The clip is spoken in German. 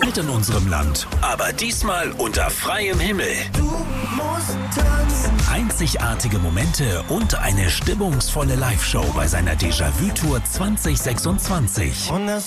bald in unserem Land, aber diesmal unter freiem Himmel. Du musst tanzen. Einzigartige Momente und eine stimmungsvolle Live-Show bei seiner Déjà-vu-Tour 2026. Und das